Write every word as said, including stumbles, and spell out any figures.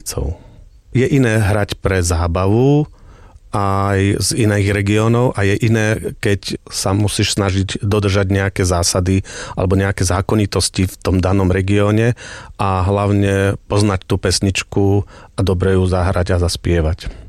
tisícov. Je iné hrať pre zábavu aj z iných regiónov a je iné, keď sa musíš snažiť dodržať nejaké zásady alebo nejaké zákonitosti v tom danom regióne a hlavne poznať tú pesničku a dobre ju zahrať a zaspievať.